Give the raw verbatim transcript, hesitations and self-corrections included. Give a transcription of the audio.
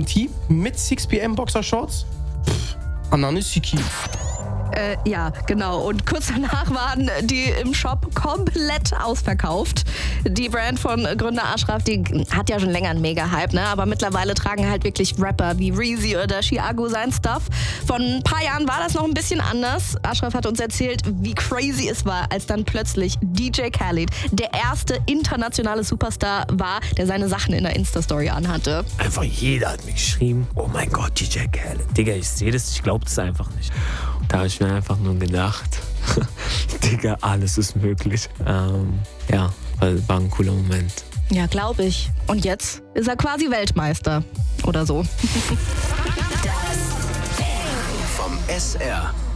Tee mit six p m Boxershorts. Ananisiki. Äh, ja, genau. Und kurz danach waren die im Shop komplett ausverkauft. Die Brand von Gründer Ashraf, die hat ja schon länger einen Mega-Hype, ne? Aber mittlerweile tragen halt wirklich Rapper wie Reezy oder Chiago sein Stuff. Vor ein paar Jahren war das noch ein bisschen anders. Ashraf hat uns erzählt, wie crazy es war, als dann plötzlich D J Khaled der erste internationale Superstar war, der seine Sachen in der Insta-Story anhatte. Einfach jeder hat mir geschrieben, oh mein Gott, D J Khaled. Digga, ich sehe das, ich glaube das einfach nicht. Da habe ich mir einfach nur gedacht, Digga, alles ist möglich. Ähm, ja, war ein cooler Moment. Ja, glaube ich. Und jetzt ist er quasi Weltmeister oder so. Vom S R.